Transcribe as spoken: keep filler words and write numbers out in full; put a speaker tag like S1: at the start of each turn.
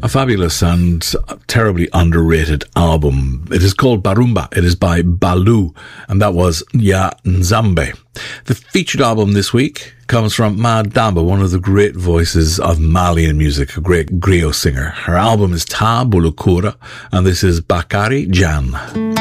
S1: fabulous and terribly underrated album. It is called Barumba. It is by Baloo, and that was Ya Nzambe. The featured album this week comes from Madamba, one of the great voices of Malian music, a great griot singer. Her album is Ta Bulukura, and this is Bakari Jan.